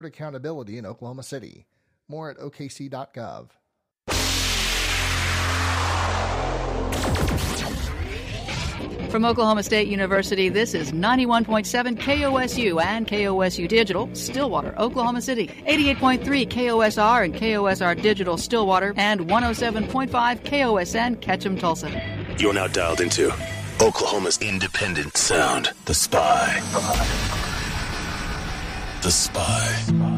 accountability in Oklahoma City. More at okc.gov. From Oklahoma State University, this is 91.7 KOSU and KOSU Digital, Stillwater, Oklahoma City, 88.3 KOSR and KOSR Digital, Stillwater, and 107.5 KOSN, Ketchum, Tulsa. You're now dialed into Oklahoma's independent sound, The Spy. The Spy.